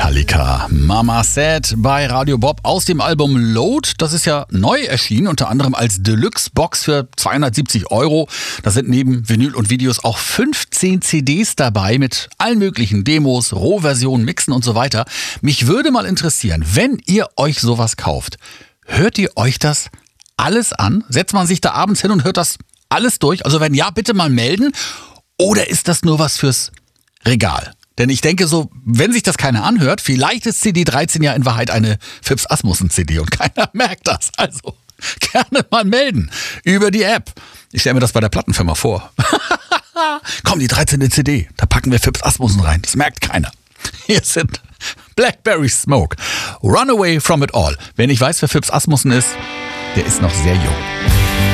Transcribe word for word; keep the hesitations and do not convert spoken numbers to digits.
Metallica, Mama Said bei Radio Bob aus dem Album Load. Das ist ja neu erschienen, unter anderem als Deluxe-Box für zweihundertsiebzig Euro. Da sind neben Vinyl und Videos auch fünfzehn C Ds dabei mit allen möglichen Demos, Rohversionen, Mixen und so weiter. Mich würde mal interessieren, wenn ihr euch sowas kauft, hört ihr euch das alles an? Setzt man sich da abends hin und hört das alles durch? Also wenn ja, bitte mal melden. Oder ist das nur was fürs Regal? Denn ich denke so, wenn sich das keiner anhört, vielleicht ist C D dreizehn ja in Wahrheit eine Phipps Asmussen C D und keiner merkt das. Also gerne mal melden über die App. Ich stelle mir das bei der Plattenfirma vor. Komm, die dreizehnte C D, da packen wir Phipps Asmussen rein. Das merkt keiner. Hier sind Blackberry Smoke. Run away from it all. Wer nicht weiß, wer Phipps Asmussen ist, der ist noch sehr jung.